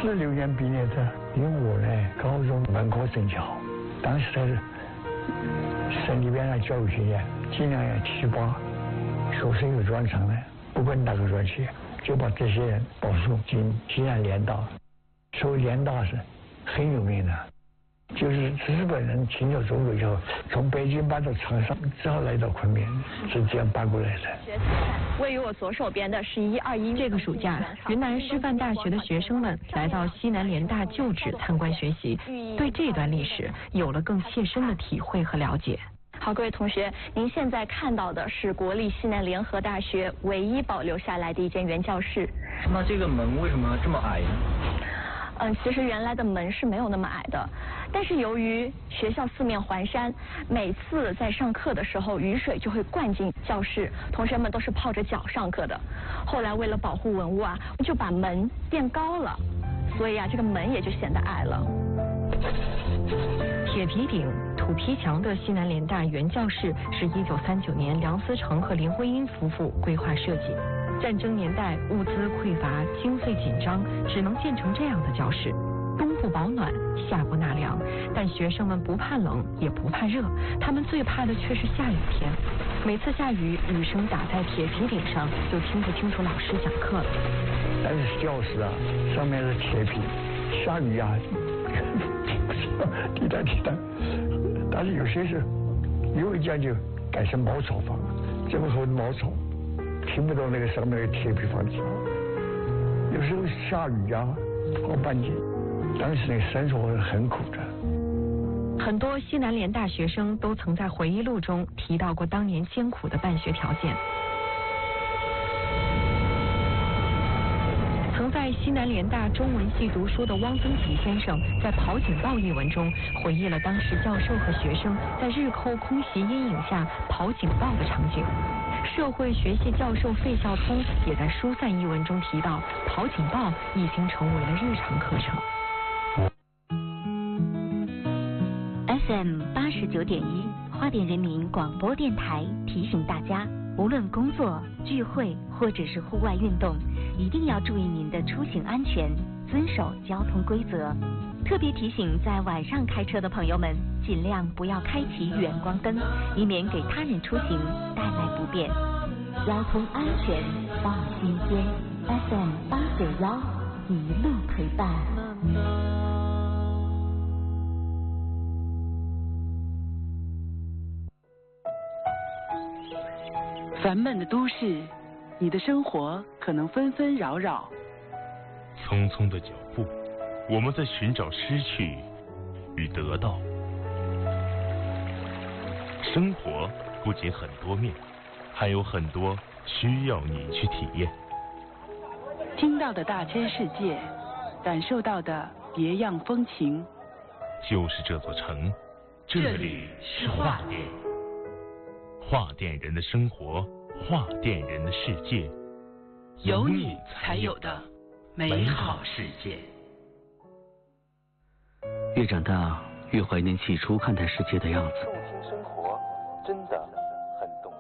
46年毕业的，因为我呢高中文科成绩好，当时在省里边的教育学院尽量要提拔学生有专长的，不管哪个专业，就把这些人保送进西南联大。所谓联大是很有名的，就是日本人侵略中国以后，从北京搬到长沙，只好来到昆明，是这样搬过来的。 位于我左手边的是121。 这个暑假，云南师范大学的学生们来到西南联大旧址参观学习，对这段历史有了更切身的体会和了解。 好，各位同学，您现在看到的是国立西南联合大学唯一保留下来的一间原教室。 那这个门为什么这么矮呢？ 其实原来的门是没有那么矮的，但是由于学校四面环山，每次在上课的时候，雨水就会灌进教室，同学们都是泡着脚上课的。后来为了保护文物啊，就把门垫高了，所以啊，这个门也就显得矮了。 铁皮顶、土坯墙的西南联大原教室是1939年梁思成和林徽因夫妇规划设计。战争年代物资匮乏，经费紧张，只能建成这样的教室。冬不保暖，夏不纳凉，但学生们不怕冷，也不怕热，他们最怕的却是下雨天。每次下雨，雨声打在铁皮顶上，就听不清楚老师讲课了。 但是教室啊，上面是铁皮，下雨啊，滴答滴答。但是有些是有一家就改成茅草房，这么厚的茅草，听不到那个上面的铁皮房子。有时候下雨啊，好半天，当时那生活是很苦的。 很多西南联大学生都曾在回忆录中提到过当年艰苦的办学条件。曾在西南联大中文系读书的汪曾祺先生，在《跑警报》一文中回忆了当时教授和学生在日寇空袭阴影下跑警报的场景。社会学系教授费孝通也在《疏散》一文中提到，跑警报已经成为了日常课程。 FM 89.1花莲人民广播电台提醒大家，无论工作、聚会或者是户外运动，一定要注意您的出行安全，遵守交通规则。特别提醒在晚上开车的朋友们，尽量不要开启远光灯，以免给他人出行带来不便。交通安全放心间 ，FM 891一路陪伴。 烦闷的都市，你的生活可能纷纷扰扰。 匆匆的脚步，我们在寻找失去与得到。生活不仅很多面，还有很多需要你去体验。 听到的大千世界，感受到的别样风情。 就是这座城，这里是画店。画店人的生活，画店人的世界， 有你才有的美好世界。 越长大，越怀念起初看待世界的样子。 用心生活，真的